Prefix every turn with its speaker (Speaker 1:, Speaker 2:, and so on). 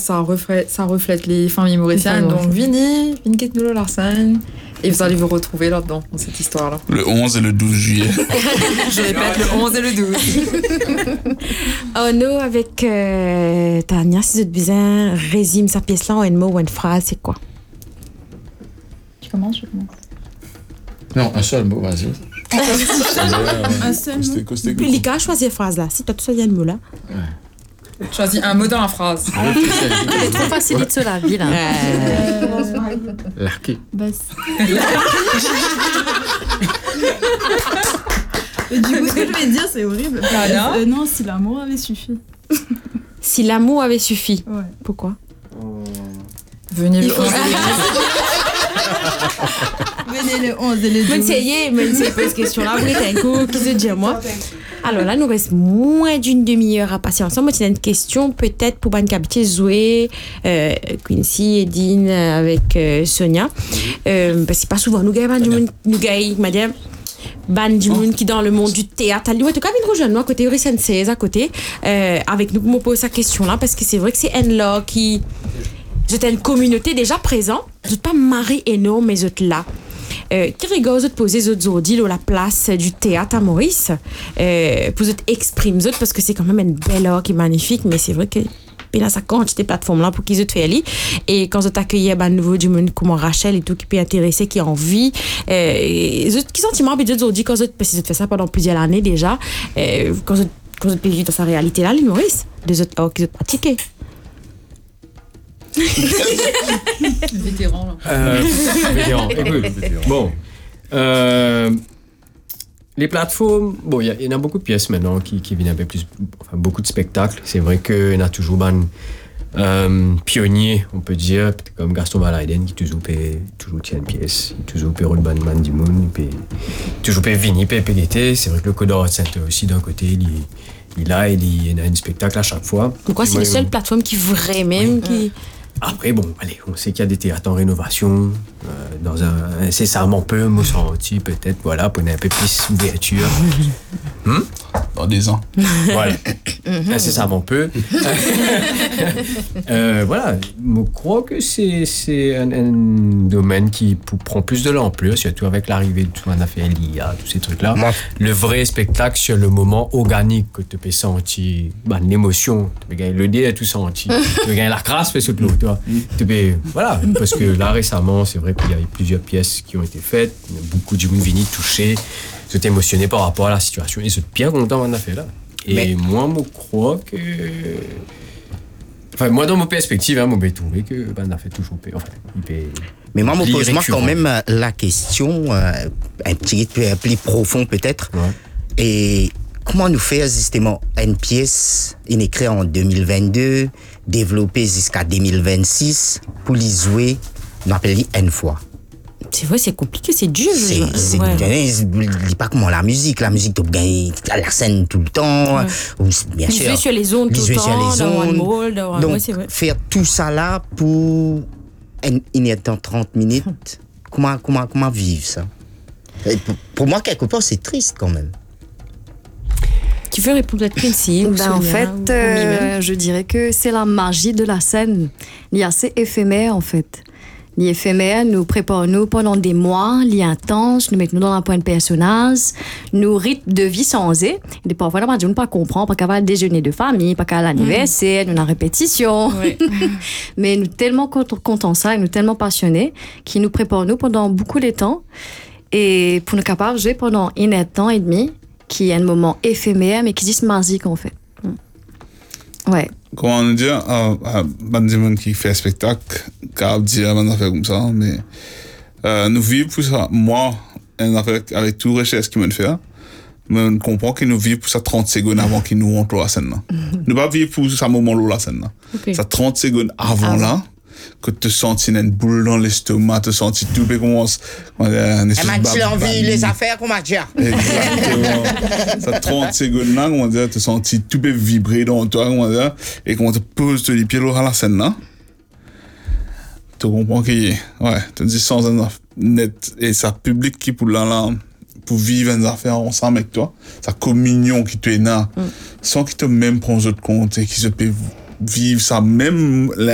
Speaker 1: ça reflète les familles mauriciennes. Donc, Vinny Ketnulo Larsen. Et vous allez vous retrouver là-dedans, dans cette histoire-là.
Speaker 2: Le 11 et le 12 juillet.
Speaker 1: Je répète, le 11 et le 12.
Speaker 3: Nous, avec Tania, si vous êtes besoin, résume sa pièce-là en un mot ou une phrase, c'est quoi?
Speaker 1: Tu commences, je commence.
Speaker 4: Non, un seul mot, vas-y.
Speaker 1: Un seul mot.
Speaker 3: Puis, Lika, choisis la phrase là. Si tu as tout ça, il y a un mot là.
Speaker 1: Choisis un mot dans la phrase.
Speaker 5: C'est trop facile sur la vie, là.
Speaker 4: Larqué.
Speaker 6: Et du coup, ce que je vais dire, c'est horrible. Non, si l'amour avait suffi.
Speaker 3: Si l'amour avait suffi.
Speaker 6: Ouais.
Speaker 3: Pourquoi?
Speaker 1: Venez le 11
Speaker 6: Venez le 11 et le 12.
Speaker 3: Mais c'est pas cette question-là. Vous êtes un coup, qui se dit moi. Alors là, nous reste moins d'une demi-heure à passer ensemble. C'est une question peut-être pour Ban Kabitier, Zoé, Quincy, Edine avec Sonia. Parce que pas souvent, nous gagnons madame. Ban du monde qui dans le monde du théâtre. En tout cas, une rejoindre à côté, Uri 16 à côté, avec nous pour me poser sa question-là, parce que c'est vrai que c'est un là qui. J'étais une communauté déjà présente. Je ne pas marié énorme, mais j'étais là. Qui rigole de poser les autres aujourd'hui à la place du théâtre à Maurice pour exprimer les autres parce que c'est quand même une belle art qui est magnifique, mais c'est vrai que puis là ça compte ces plateformes là pour qu'ils aient fait et quand vous accueillez à nouveau du monde comme Rachel et tout qui peut intéresser qui a envie qui sentiment habitués aujourd'hui quand vous parce que vous fait ça pendant plusieurs années déjà quand vous vivez dans sa réalité là les Maurice des autres arts qu'ils ont pratiqué.
Speaker 1: Vétéran, là.
Speaker 4: Vétéran. Bon. Les plateformes, bon, il y en a beaucoup de pièces maintenant qui viennent un peu plus, enfin, beaucoup de spectacles. C'est vrai qu'il y en a toujours pionniers, on peut dire, comme Gaston Valaiden qui toujours tient une pièce, toujours peut Rod Banman du monde, toujours peut Vinny, peut PDT. C'est vrai que le Codor Centre aussi d'un côté, il a un spectacle à chaque fois.
Speaker 3: Pourquoi c'est la seule plateforme qui vraiment qui.
Speaker 4: Après, bon, allez, on sait qu'il y a des théâtres en rénovation, dans incessamment peu, me senti peut-être, voilà, pour un peu plus d'ouverture.
Speaker 2: Dans des ans.
Speaker 4: Voilà. Incessamment peu. Voilà, je crois que c'est un domaine qui prend plus de l'ampleur, surtout avec l'arrivée de tout ce qu'on a fait l'IA, tous ces trucs-là. Le vrai spectacle sur le moment organique que tu peux sentir, l'émotion, tu peux gagner le dé et tout sentir, tu peux gagner la crasse, mais c'est l'autre, toi. Voilà, parce que là récemment, c'est vrai qu'il y a eu plusieurs pièces qui ont été faites, beaucoup de monde venu toucher. J'étais émotionné par rapport à la situation et je suis bien content qu'on a fait là. Et moi, je crois que. Enfin, moi, dans mon perspective, je vais trouver que on a fait toujours. Enfin,
Speaker 7: mais moi, je pose quand même la question, un petit peu plus profond peut-être. Ouais. Et comment nous faire justement une pièce écrite en 2022, développée jusqu'à 2026, pour les jouer, on appelle une fois?
Speaker 3: C'est vrai, c'est compliqué, c'est dur.
Speaker 7: Je pas comment la musique tu gagnes à la scène tout le temps. Ouais. Bien sûr.
Speaker 3: Jouer sur les ondes tout le temps, dans one mall.
Speaker 7: Donc,
Speaker 3: ouais, c'est vrai.
Speaker 7: faire tout ça là pour une heure dans 30 minutes, comment vivre ça? Et pour moi, quelque part, c'est triste quand même.
Speaker 3: Tu veux répondre à Quincy?
Speaker 5: En fait, je dirais que c'est la magie de la scène. Il y a assez éphémère, en fait. L'éphémère nous prépare nous pendant des mois, l'intense, nous mettons dans la pointe personnage, nous rythme de vie sans et parfois on ne pas comprendre, pas qu'à le déjeuner de famille, pas qu'à l'anniversaire, nous la répétition. Oui. Mais nous tellement contents ça, et nous tellement passionnés, qui nous prépare nous pendant beaucoup de temps et pour nous capables de jouer pendant un temps et demi, qui est un moment éphémère mais qui est magique en fait. Ouais.
Speaker 2: Comment on dit, Bandiman qui fait un spectacle, qui a dit une affaire comme ça, mais nous vivons pour ça. Moi, une affaire avec toute recherche qu'il me fait, mais on comprend que nous vivons pour ça 30 secondes avant qu'il nous rentre la scène. Nous ne pas vivre pour ce moment-là la scène. Okay. Ça 30 secondes avant là, que tu sens une boule dans l'estomac, tu sens tout peut commence.
Speaker 7: Elle m'a dit l'envie, les affaires qu'on m'a dit.
Speaker 2: Exactement. Ça 30 secondes là, comment dire, tu sens tout peut vibrer dans toi, comment dire, et quand tu poses les pieds à la scène là, tu comprends que, ouais, tu dis sans un net, et ça public qui pour là, pour vivre une affaire ensemble avec toi, sa communion qui te est là, sans qu'il te même prend autres compte et qui se peut vivre ça même